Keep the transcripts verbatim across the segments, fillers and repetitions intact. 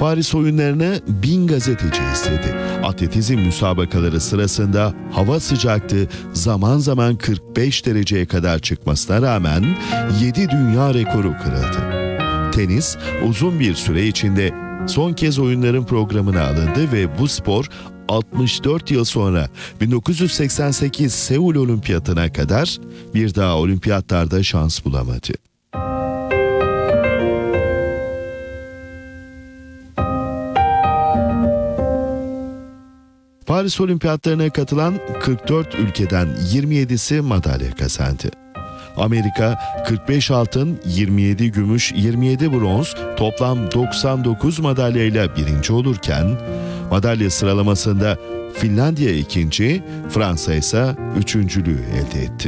Paris oyunlarını bin gazeteci izledi. Atletizm müsabakaları sırasında hava sıcaklığı zaman zaman kırk beş dereceye kadar çıkmasına rağmen yedi dünya rekoru kırıldı. Tenis uzun bir süre içinde son kez oyunların programına alındı ve bu spor altmış dört yıl sonra bin dokuz yüz seksen sekiz Seul Olimpiyatına kadar bir daha olimpiyatlarda şans bulamadı. Paris Olimpiyatlarına katılan kırk dört ülkeden yirmi yedisi madalya kazandı. Amerika kırk beş altın, yirmi yedi gümüş, yirmi yedi bronz, toplam doksan dokuz madalyayla birinci olurken, madalya sıralamasında Finlandiya ikinci, Fransa ise üçüncülüğü elde etti.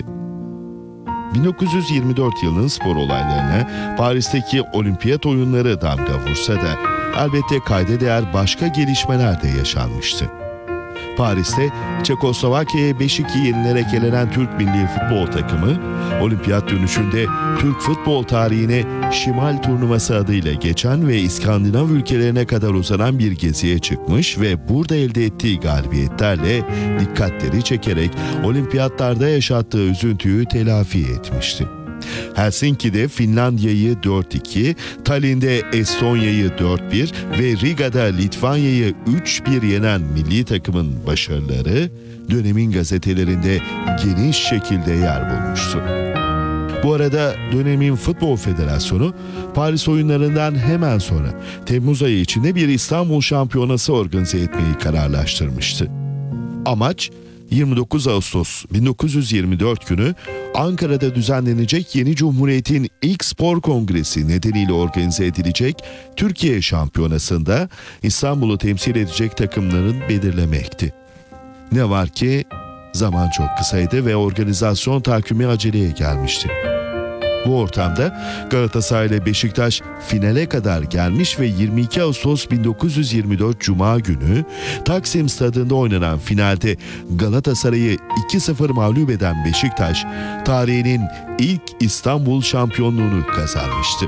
bin dokuz yüz yirmi dört yılının spor olaylarına Paris'teki olimpiyat oyunları damga vursa da elbette kayda değer başka gelişmeler de yaşanmıştı. Paris'te Çekoslovakya'ya beş iki yenilerek elenen Türk milli futbol takımı, olimpiyat dönüşünde Türk futbol tarihine Şimal Turnuvası adıyla geçen ve İskandinav ülkelerine kadar uzanan bir geziye çıkmış ve burada elde ettiği galibiyetlerle dikkatleri çekerek olimpiyatlarda yaşattığı üzüntüyü telafi etmişti. Helsinki'de Finlandiya'yı dört iki, Tallinn'de Estonya'yı dört bir ve Riga'da Litvanya'yı üç bir yenen milli takımın başarıları dönemin gazetelerinde geniş şekilde yer bulmuştu. Bu arada dönemin Futbol Federasyonu Paris oyunlarından hemen sonra Temmuz ayı içinde bir İstanbul Şampiyonası organize etmeyi kararlaştırmıştı. Amaç yirmi dokuz Ağustos bin dokuz yüz yirmi dört günü Ankara'da düzenlenecek yeni Cumhuriyet'in ilk spor kongresi nedeniyle organize edilecek Türkiye Şampiyonası'nda İstanbul'u temsil edecek takımların belirlemekti. Ne var ki zaman çok kısaydı ve organizasyon takvimi aceleye gelmişti. Bu ortamda Galatasaray ile Beşiktaş finale kadar gelmiş ve yirmi iki Ağustos bin dokuz yüz yirmi dört Cuma günü Taksim Stadı'nda oynanan finalde Galatasaray'ı iki sıfır mağlup eden Beşiktaş, tarihinin ilk İstanbul şampiyonluğunu kazanmıştı.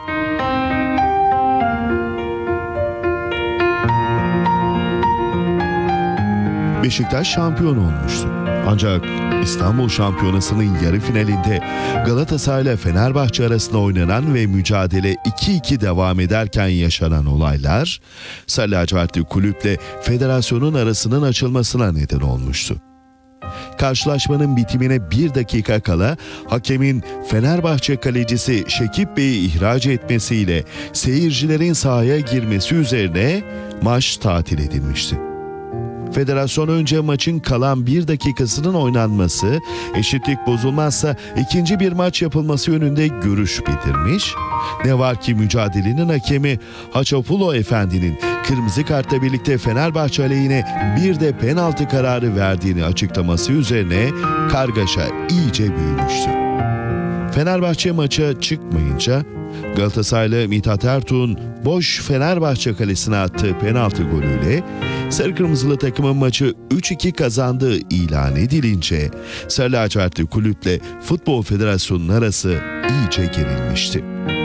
Beşiktaş şampiyon olmuştu. Ancak İstanbul Şampiyonası'nın yarı finalinde Galatasaray ile Fenerbahçe arasında oynanan ve mücadele iki iki devam ederken yaşanan olaylar, Sarı Lacivertli kulüple federasyonun arasının açılmasına neden olmuştu. Karşılaşmanın bitimine bir dakika kala hakemin Fenerbahçe kalecisi Şekip Bey'i ihraç etmesiyle seyircilerin sahaya girmesi üzerine maç tatil edilmişti. Federasyon önce maçın kalan bir dakikasının oynanması, eşitlik bozulmazsa ikinci bir maç yapılması yönünde görüş bildirmiş. Ne var ki mücadelenin hakemi Haçapulo Efendi'nin kırmızı kartla birlikte Fenerbahçe aleyhine bir de penaltı kararı verdiğini açıklaması üzerine kargaşa iyice büyümüştü. Fenerbahçe maça çıkmayınca Galatasaraylı Mithat Ertuğ'un boş Fenerbahçe kalesine attığı penaltı golüyle Sarı Kırmızılı takımın maçı üç iki kazandığı ilan edilince Sarı Lacivertli kulüple Futbol Federasyonu'nun arası iyice gerilmişti.